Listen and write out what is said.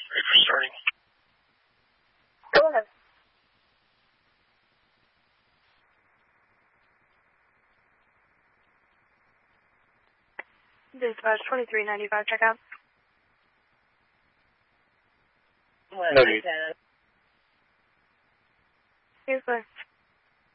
Ready for starting. Go ahead. Dispatch 2395, check out. No need. Here's the